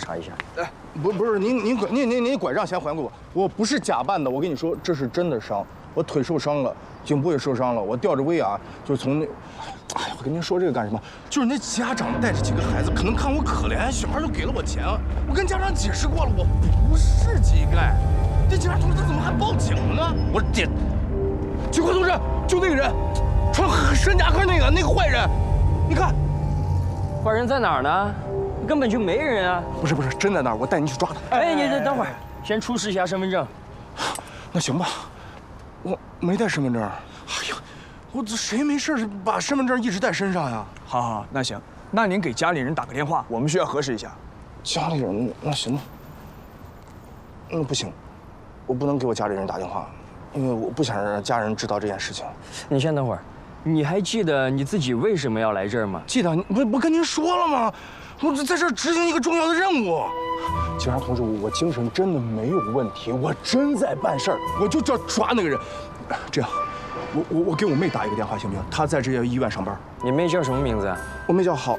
查一下。 哎，不是，您拐杖先还给我，我不是假扮的，我跟你说，这是真的伤，我腿受伤了，颈部也受伤了，我吊着威亚，就是从那。 哎呀，我跟您说这个干什么？就是那家长带着几个孩子，可能看我可怜，小孩就给了我钱。我跟家长解释过了，我不是乞丐。这警察同志怎么还报警了呢？我这，警官同志，就那个人，穿山夹克那个坏人，你看， 坏人在哪儿呢？根本就没人啊！ 不是，真在那儿，我带你去抓他。 哎，你等会儿，先出示一下身份证。 那行吧，我没带身份证。哎呀。 我这谁没事把身份证一直带身上呀？ 好，那行，那您给家里人打个电话，我们需要核实一下。 家里人那行吧，那不行，我不能给我家里人打电话，因为我不想让家人知道这件事情。 你先等会儿，你还记得你自己为什么要来这儿吗？ 记得，不跟您说了吗？我在这儿执行一个重要的任务。警察同志，我精神真的没有问题，我真在办事儿，我就要抓那个人。这样。 我给我妹打一个电话行不行？她在这家医院上班。 你妹叫什么名字啊？ 我妹叫好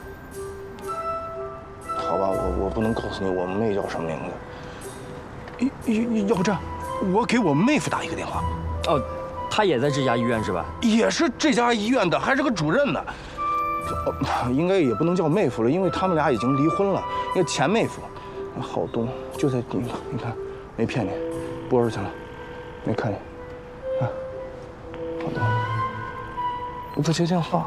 吧，我不能告诉你我妹叫什么名字。要不这样，我给我妹夫打一个电话。 哦，她也在这家医院是吧？ 也是这家医院的，还是个主任呢。应该也不能叫妹夫了，因为他们俩已经离婚了。那个前妹夫，郝东就在你看，没骗你，不儿去了，没看你。 好的，我不接电话。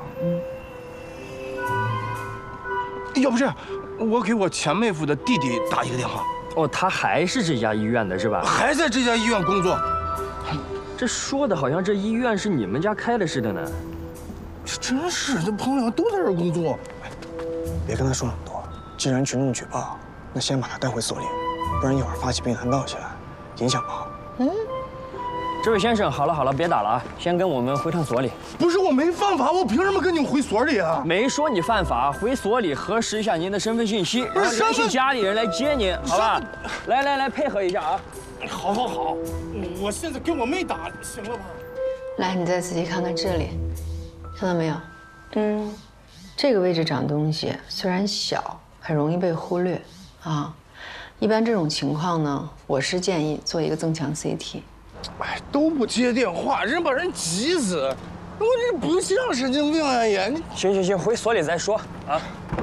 要不这样，我给我前妹夫的弟弟打一个电话。 哦，他还是这家医院的是吧？ 还在这家医院工作。 这说的好像这医院是你们家开的似的呢。 真是，这朋友俩都在这儿工作。 别跟他说那么多，既然群众举报，那先把他带回所里，不然一会儿发起并团闹起来，影响不好。 这位先生，好了，别打了啊，先跟我们回趟所里。 不是我没犯法，我凭什么跟你们回所里啊？ 没说你犯法，回所里核实一下您的身份信息，然后联系家里人来接您，好吧？来，配合一下啊！ 好，我现在跟我妹打，行了吧？ 来，你再仔细看看这里，看到没有？这个位置长东西虽然小，很容易被忽略啊。一般这种情况呢，我是建议做一个增强 CT。 哎，都不接电话，人把人急死！我这不像神经病啊也！ 行，回所里再说啊。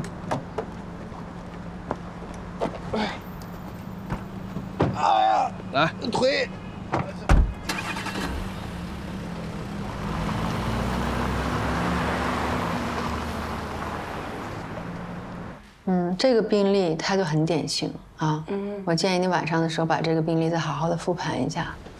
哎呀， 来， 腿！ 这个病例它就很典型啊。我建议你晚上的时候把这个病例再好好的复盘一下。